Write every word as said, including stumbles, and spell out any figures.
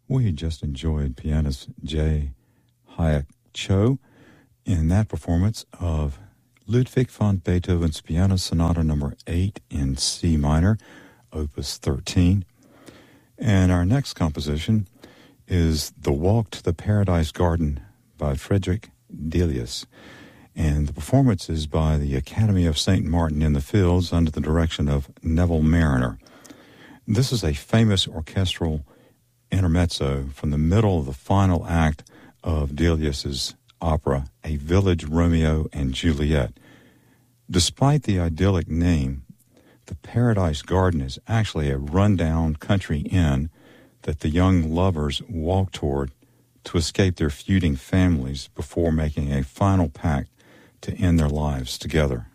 We just enjoyed pianist J. Hayek Cho in that performance of Ludwig van Beethoven's Piano Sonata number eight in C minor, opus thirteen. And our next composition is The Walk to the Paradise Garden by Frederick Delius. And the performance is by the Academy of Saint Martin in the Fields under the direction of Neville Mariner. This is a famous orchestral intermezzo from the middle of the final act of Delius's opera, A Village Romeo and Juliet. Despite the idyllic name, the Paradise Garden is actually a rundown country inn that the young lovers walk toward to escape their feuding families before making a final pact to end their lives together.